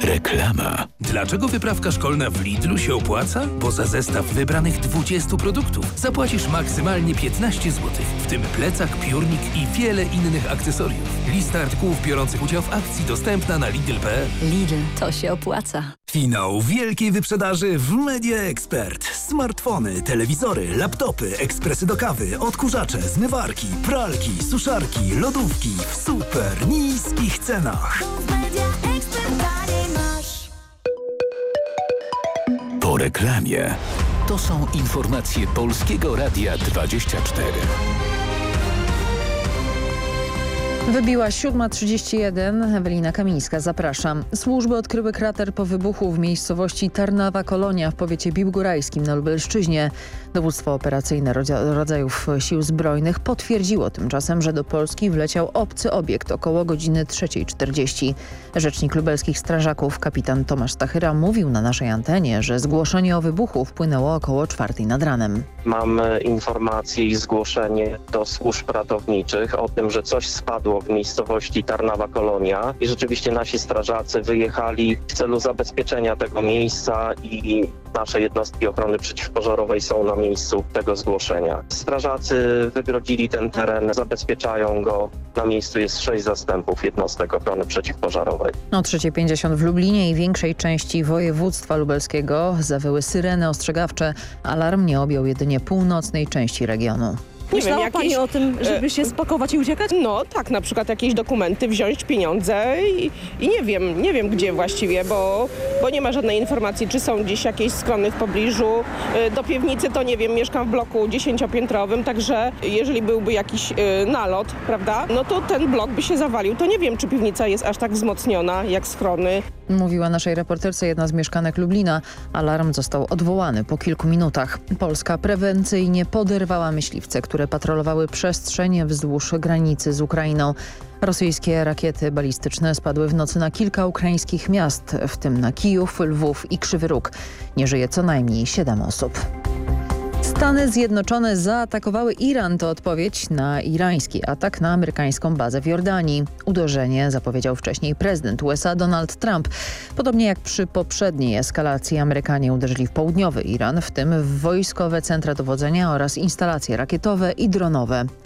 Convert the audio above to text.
Reklama. Dlaczego wyprawka szkolna w Lidlu się opłaca? Bo za zestaw wybranych 20 produktów zapłacisz maksymalnie 15 zł. W tym plecak, piórnik i wiele innych akcesoriów. Lista artykułów biorących udział w akcji dostępna na Lidl.pl. Lidl, to się opłaca. Finał wielkiej wyprzedaży w Media Expert. Smartfony, telewizory, laptopy, ekspresy do kawy, odkurzacze, zmywarki, pralki, suszarki, lodówki w super niskich cenach. Po reklamie. To są informacje Polskiego Radia 24. Wybiła 7:31. Ewelina Kamińska, zapraszam. Służby odkryły krater po wybuchu w miejscowości Tarnawa Kolonia w powiecie biłgorajskim na Lubelszczyźnie. Dowództwo operacyjne rodzajów sił zbrojnych potwierdziło tymczasem, że do Polski wleciał obcy obiekt około godziny 3:40. Rzecznik lubelskich strażaków kapitan Tomasz Stachyra mówił na naszej antenie, że zgłoszenie o wybuchu wpłynęło około 4:00 nad ranem. Mamy informacje i zgłoszenie do służb ratowniczych o tym, że coś spadło w miejscowości Tarnawa Kolonia i rzeczywiście nasi strażacy wyjechali w celu zabezpieczenia tego miejsca i nasze jednostki ochrony przeciwpożarowej są na miejscu tego zgłoszenia. Strażacy wygrodzili ten teren, zabezpieczają go. Na miejscu jest 6 zastępów jednostek ochrony przeciwpożarowej. O 3:50 w Lublinie i większej części województwa lubelskiego zawyły syreny ostrzegawcze. Alarm nie objął jedynie północnej części regionu. Myślała Pani o tym, żeby się spakować i uciekać? No tak, na przykład jakieś dokumenty, wziąć pieniądze i nie wiem gdzie właściwie, bo nie ma żadnej informacji, czy są gdzieś jakieś schrony w pobliżu. Do piwnicy to nie wiem, mieszkam w bloku 10-piętrowym, także jeżeli byłby jakiś nalot, prawda, no to ten blok by się zawalił. To nie wiem, czy piwnica jest aż tak wzmocniona jak schrony. Mówiła naszej reporterce jedna z mieszkanek Lublina. Alarm został odwołany po kilku minutach. Polska prewencyjnie poderwała myśliwce, które patrolowały przestrzeń wzdłuż granicy z Ukrainą. Rosyjskie rakiety balistyczne spadły w nocy na kilka ukraińskich miast, w tym na Kijów, Lwów i Krzywy Róg. Nie żyje co najmniej 7 osób. Stany Zjednoczone zaatakowały Iran. To odpowiedź na irański atak na amerykańską bazę w Jordanii. Uderzenie zapowiedział wcześniej prezydent USA Donald Trump. Podobnie jak przy poprzedniej eskalacji Amerykanie uderzyli w południowy Iran, w tym w wojskowe centra dowodzenia oraz instalacje rakietowe i dronowe.